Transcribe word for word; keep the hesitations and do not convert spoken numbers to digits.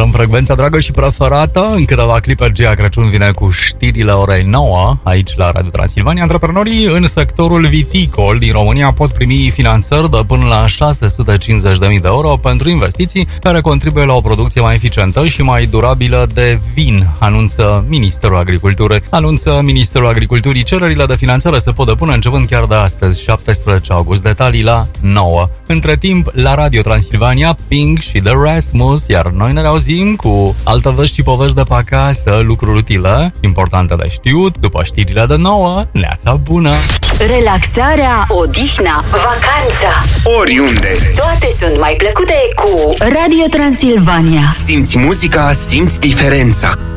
Păstrăm frecvența dragă și preferată. În câteva clipe, Gia Crăciun vine cu știrile orei nouă aici la Radio Transilvania. Antreprenorii în sectorul viticol din România pot primi finanțări de până la șase sute cincizeci de mii de euro pentru investiții care contribuie la o producție mai eficientă și mai durabilă de vin, anunță Ministerul Agriculturii. Anunță Ministerul Agriculturii. Cererile de finanțare se pot depune începând chiar de astăzi, șaptesprezece august. Detalii la nouă. Între timp, la Radio Transilvania, Pink și The Rasmus, iar noi ne auzim cu alte vești și povești de pe acasă, lucruri utile, importante de știut, după știrile de nouă, neața bună! Relaxarea, odihna, vacanța, oriunde, toate sunt mai plăcute cu Radio Transilvania. Simți muzica, simți diferența.